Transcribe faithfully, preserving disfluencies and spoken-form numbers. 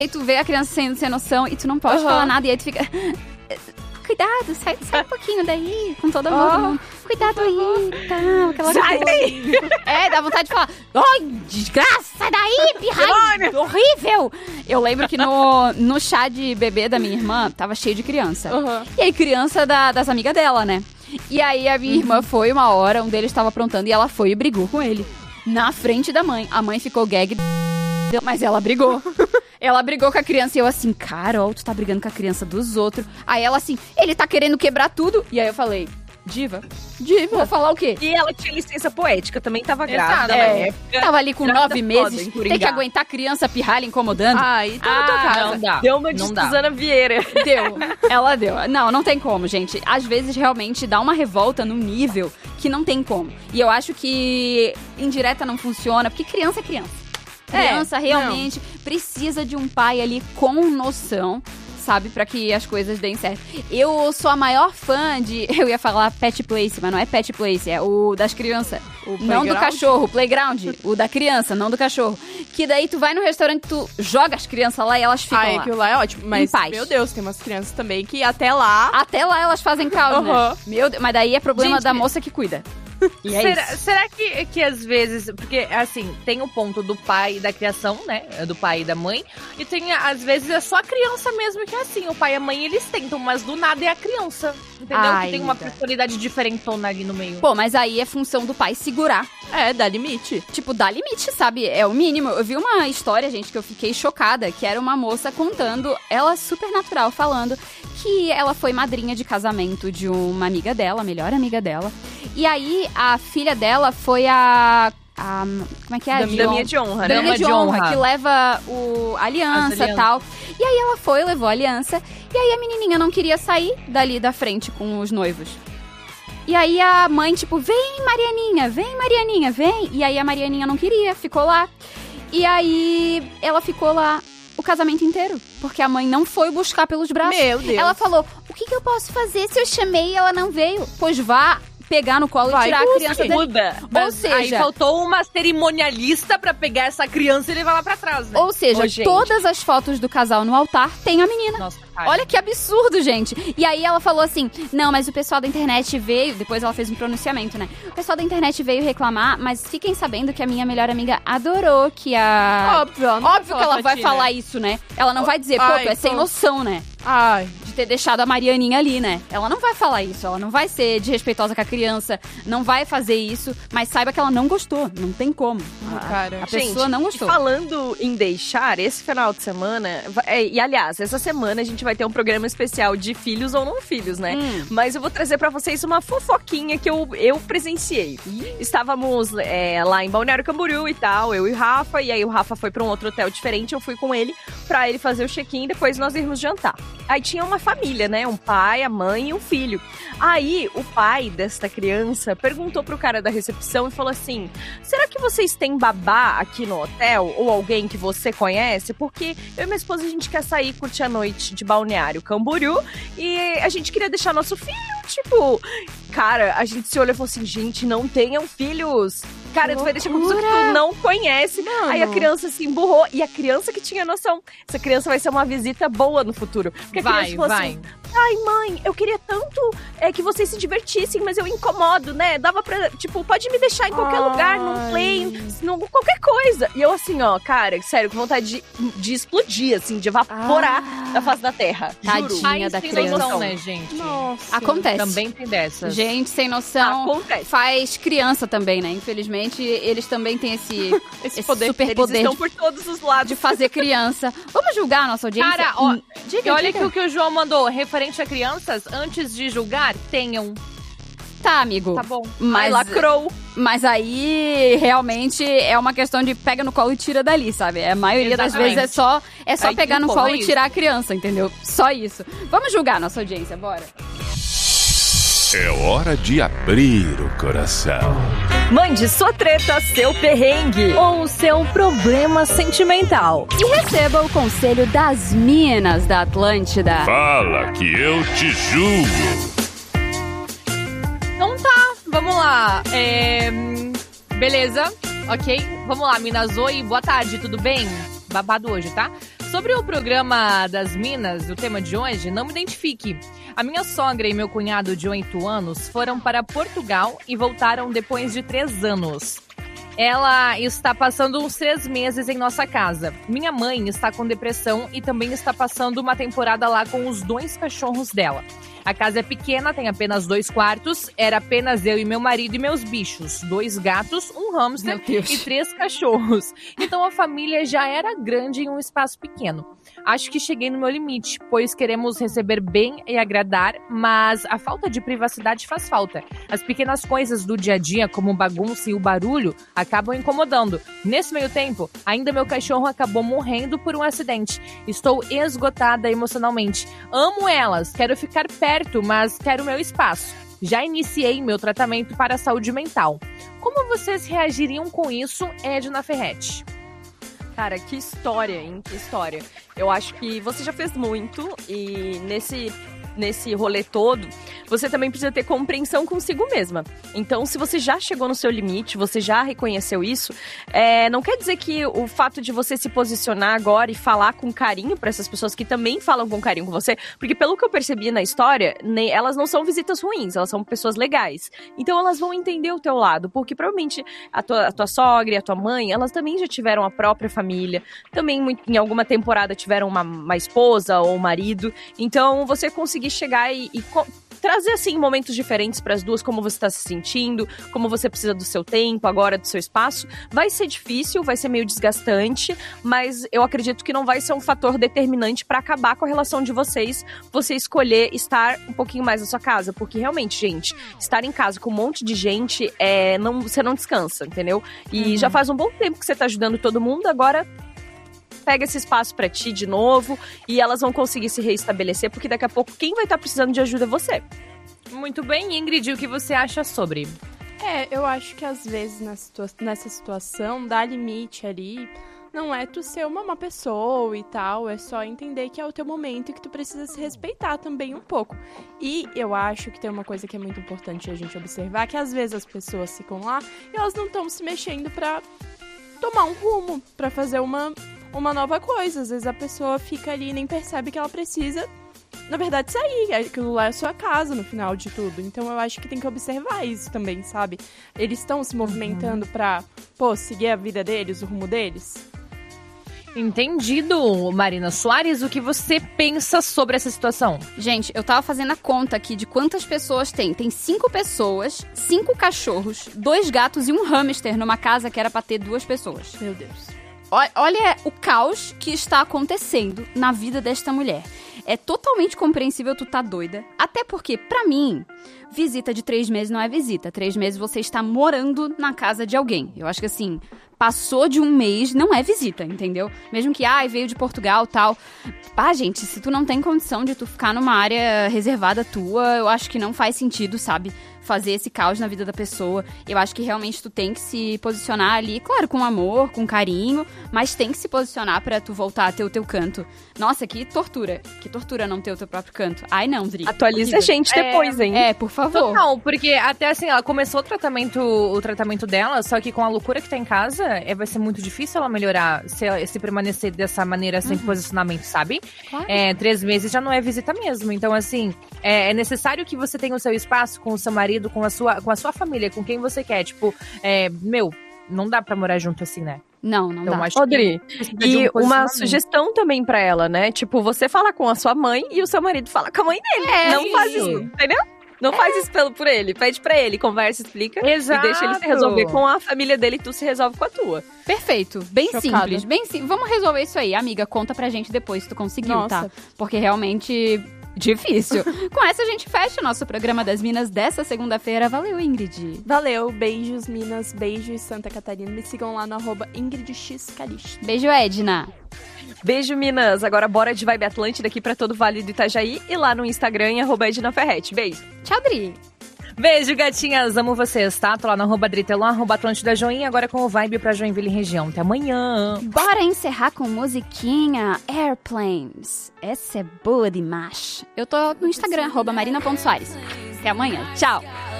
aí tu vê a criança sendo sem noção e tu não pode uhum. falar nada. E aí tu fica... Cuidado, sai, sai um pouquinho daí, com todo mundo. Oh, Cuidado aí, tá, aquela sai coisa. Daí! É, dá vontade de falar, ai, desgraça, sai daí, pirralho, horrível. Eu lembro que no, no chá de bebê da minha irmã, tava cheio de criança. Uhum. E aí, criança da, das amigas dela, né? E aí, a minha uhum. irmã foi uma hora, um deles tava aprontando e ela foi e brigou com ele. Na frente da mãe. A mãe ficou gag, mas ela brigou. Ela brigou com a criança e eu assim, Carol, tu tá brigando com a criança dos outros. Aí ela assim, ele tá querendo quebrar tudo. E aí eu falei, diva, diva, vou falar o quê? E ela tinha licença poética, também tava grávida é, na época. Tava ali com nove meses, tem que aguentar a criança pirralha incomodando. Ai, tá na tua casa. Não dá. Deu uma de Suzana Vieira. Deu, ela deu. Não, não tem como, gente. Às vezes, realmente, dá uma revolta num nível que não tem como. E eu acho que indireta não funciona, porque criança é criança. Criança é, realmente não. precisa de um pai ali com noção, sabe? Pra que as coisas deem certo. Eu sou a maior fã de... Eu ia falar Pet Place, mas não é Pet Place, é o das crianças. O não do cachorro, playground. O da criança, não do cachorro. Que daí tu vai no restaurante, tu joga as crianças lá e elas ficam Ai, lá. aquilo lá é ótimo. Mas, em paz. Meu Deus, tem umas crianças também que até lá... Até lá elas fazem caos, uhum. né? Meu Deus, mas daí é problema Gente, da moça que cuida. E é será, isso. será que, que às vezes... Porque, assim, tem o ponto do pai e da criação, né? Do pai e da mãe. E tem, às vezes, é só a criança mesmo que é assim. O pai e a mãe, eles tentam, mas do nada é a criança. Entendeu? Ai, que tem uma amiga. personalidade diferentona ali no meio. Pô, mas aí é função do pai segurar. É, dá limite. Tipo, dá limite, sabe? É o mínimo. Eu vi uma história, gente, que eu fiquei chocada, que era uma moça contando, ela super natural, falando que ela foi madrinha de casamento de uma amiga dela, a melhor amiga dela. E aí, a filha dela foi a... a como é que é? Daminha de honra, né? Daminha de, de honra, honra, que leva o, a aliança e tal. E aí ela foi, levou a aliança. E aí a menininha não queria sair dali da frente com os noivos. E aí a mãe, tipo, vem Marianinha, vem Marianinha, vem. E aí a Marianinha não queria, ficou lá. E aí ela ficou lá o casamento inteiro. Porque a mãe não foi buscar pelos braços. Meu Deus. Ela falou, o que, que eu posso fazer se eu chamei e ela não veio? Pois vá pegar no colo Vai, e tirar a criança dele. Muda. Ou seja... Aí faltou uma cerimonialista pra pegar essa criança e levar lá pra trás, né? Ou seja, Ô, todas as fotos do casal no altar tem a menina. Nossa, cara. Olha que absurdo, gente. E aí ela falou assim, não, mas o pessoal da internet veio... Depois ela fez um pronunciamento, né? O pessoal da internet veio reclamar, mas fiquem sabendo que a minha melhor amiga adorou que a... Óbvio, Óbvio que ela vai falar isso, né? Ela não vai dizer, pô, Ai, tu é sem pô. noção, né? Ai... De ter deixado a Marianinha ali, né? Ela não vai falar isso, ela não vai ser desrespeitosa com a criança, não vai fazer isso, mas saiba que ela não gostou, não tem como. Ah, a, cara. a pessoa Gente, não gostou. E falando em deixar, esse final de semana, é, e aliás, essa semana a gente vai ter um programa especial de filhos ou não filhos, né? Hum. Mas eu vou trazer pra vocês uma fofoquinha que eu, eu presenciei. Ih. Estávamos é, lá em Balneário Camboriú e tal, eu e o Rafa, e aí o Rafa foi pra um outro hotel diferente, eu fui com ele pra ele fazer o check-in e depois nós irmos jantar. Aí tinha uma família, né? Um pai, a mãe e um filho. Aí, o pai desta criança perguntou pro cara da recepção e falou assim, será que vocês têm babá aqui no hotel? Ou alguém que você conhece? Porque eu e minha esposa, a gente quer sair, curtir a noite de Balneário Camboriú e a gente queria deixar nosso filho, tipo... Cara, a gente se olhou e falou assim, gente, não tenham filhos. Cara, tu vai deixar com pessoa que tu não conhece. Mano. Aí a criança se emburrou. E a criança que tinha noção. Essa criança vai ser uma visita boa no futuro. Porque a vai, criança falou vai. assim, ai, mãe, eu queria tanto é, que vocês se divertissem, mas eu incomodo, né? Dava pra, tipo, pode me deixar em qualquer ai. lugar, num play, num, qualquer coisa. E eu assim, ó, cara, sério, com vontade de, de explodir, assim, de evaporar ah. da face da terra. Tadinha da criança. Noção, né, gente? Nossa. Acontece. Também tem dessas. Gente sem noção. Acontece. Faz criança também, né? Infelizmente, eles também têm esse, esse, esse poder. super eles poder estão de, por todos os lados de fazer criança. Vamos julgar a nossa audiência? Cara, ó, diga, e olha diga. que o que o João mandou, referente a crianças, antes de julgar, tenham. Tá, amigo. Tá bom. Mas, Ai, lacrou. Mas aí, realmente, é uma questão de pega no colo e tira dali, sabe? A maioria Exatamente. das vezes é só, é só Aí, pegar no pô, colo é e tirar a criança, entendeu? Só isso. Vamos julgar a nossa audiência, bora. É hora de abrir o coração. Mande sua treta, seu perrengue ou o seu problema sentimental. E receba o conselho das minas da Atlântida. Fala que eu te julgo. Então tá, vamos lá. É... Beleza, ok? Vamos lá, Minas. Oi, boa tarde, tudo bem? Babado hoje, tá? Sobre o programa das Minas, o tema de hoje, não me identifique. A minha sogra e meu cunhado de oito anos foram para Portugal e voltaram depois de três anos. Ela está passando uns três meses em nossa casa. Minha mãe está com depressão e também está passando uma temporada lá com os dois cachorros dela. A casa é pequena, tem apenas dois quartos. Era apenas eu e meu marido e meus bichos. Dois gatos, um hamster e três cachorros. Então a família já era grande em um espaço pequeno. Acho que cheguei no meu limite, pois queremos receber bem e agradar, mas a falta de privacidade faz falta. As pequenas coisas do dia a dia, como bagunça e o barulho, acabam incomodando. Nesse meio tempo, ainda meu cachorro acabou morrendo por um acidente. Estou esgotada emocionalmente. Amo elas, quero ficar perto, mas quero meu espaço. Já iniciei meu tratamento para a saúde mental. Como vocês reagiriam com isso, Edna Ferretti? Cara, que história, hein? Que história. Eu acho que você já fez muito e nesse, nesse rolê todo, você também precisa ter compreensão consigo mesma. Então, se você já chegou no seu limite, você já reconheceu isso, é, não quer dizer que o fato de você se posicionar agora e falar com carinho para essas pessoas que também falam com carinho com você, porque pelo que eu percebi na história, nem, elas não são visitas ruins, elas são pessoas legais. Então, elas vão entender o teu lado, porque provavelmente a tua, a tua sogra e a tua mãe, elas também já tiveram a própria família, também em alguma temporada tiveram uma, uma esposa ou um marido. Então, você conseguir chegar e, e co- trazer, assim, momentos diferentes para as duas, como você está se sentindo, como você precisa do seu tempo, agora do seu espaço. Vai ser difícil, vai ser meio desgastante, mas eu acredito que não vai ser um fator determinante para acabar com a relação de vocês, você escolher estar um pouquinho mais na sua casa, porque realmente, gente, estar em casa com um monte de gente, é, não, você não descansa, entendeu? E uhum. já faz um bom tempo que você tá ajudando todo mundo, agora pega esse espaço pra ti de novo e elas vão conseguir se reestabelecer, porque daqui a pouco quem vai estar precisando de ajuda é você. Muito bem, Ingrid, o que você acha sobre? É, eu acho que às vezes nessa, situa- nessa situação, dá limite ali, não é tu ser uma má pessoa e tal, é só entender que é o teu momento e que tu precisa se respeitar também um pouco. E eu acho que tem uma coisa que é muito importante a gente observar, que às vezes as pessoas ficam lá e elas não estão se mexendo pra tomar um rumo, pra fazer uma... uma nova coisa. Às vezes a pessoa fica ali e nem percebe que ela precisa, na verdade, sair. Aquilo lá é a sua casa no final de tudo. Então eu acho que tem que observar isso também, sabe? Eles estão se movimentando uhum. pra, pô, seguir a vida deles, o rumo deles. Entendido, Marina Soares, o que você pensa sobre essa situação? Gente, eu tava fazendo a conta aqui de quantas pessoas tem. Tem cinco pessoas, cinco cachorros, dois gatos e um hamster numa casa que era pra ter duas pessoas. Meu Deus. Olha o caos que está acontecendo na vida desta mulher. É totalmente compreensível tu tá doida. Até porque, pra mim, visita de três meses não é visita. Três meses você está morando na casa de alguém. Eu acho que assim, passou de um mês, não é visita, entendeu? Mesmo que, ai, veio de Portugal e tal. Ah, gente, se tu não tem condição de tu ficar numa área reservada tua, eu acho que não faz sentido, sabe? Fazer esse caos na vida da pessoa. Eu acho que realmente tu tem que se posicionar ali, claro, com amor, com carinho, mas tem que se posicionar pra tu voltar a ter o teu canto. Nossa, que tortura. Que tortura não ter o teu próprio canto. Ai, não, Dri. Atualiza a gente depois, é, hein? É, por favor. Não, porque até assim, ela começou o tratamento, o tratamento dela, só que com a loucura que tá em casa, é, vai ser muito difícil ela melhorar, se, se permanecer dessa maneira, sem uhum. posicionamento, sabe? Claro. É, três meses já não é visita mesmo. Então, assim, é, é necessário que você tenha o seu espaço com o seu marido, com a sua, com a sua família, com quem você quer. Tipo, é, meu, não dá pra morar junto assim, né? Não, não então, dá. Acho Rodri, que e um uma sugestão também pra ela, né? Tipo, você fala com a sua mãe e o seu marido fala com a mãe dele. É, não isso. faz isso, entendeu? Não é. faz isso pelo, por ele. Pede pra ele, conversa, explica. Exato. E deixa ele se resolver com a família dele e tu se resolve com a tua. Perfeito. Bem Chocada. simples. Bem sim. Vamos resolver isso aí. Amiga, conta pra gente depois se tu conseguiu, Nossa. tá? Porque realmente... difícil. Com essa a gente fecha o nosso programa das Minas dessa segunda-feira. Valeu, Ingrid. Valeu, beijos Minas, beijos Santa Catarina. Me sigam lá no arroba Ingrid X Calixto. Beijo, Edna. Beijo, Minas. Agora bora de Vibe Atlântida aqui pra todo o Vale do Itajaí e lá no Instagram em arroba Edna Ferretti. Beijo. Tchau, Dri. Beijo, gatinhas. Amo vocês, tá? Tô lá no arroba Dritelon, arroba Atlântida Joinha, agora com o Vibe pra Joinville e região. Até amanhã. Bora encerrar com musiquinha Airplanes. Essa é boa demais. Eu tô no Instagram, arroba Marina ponto Soares. Até amanhã. Tchau.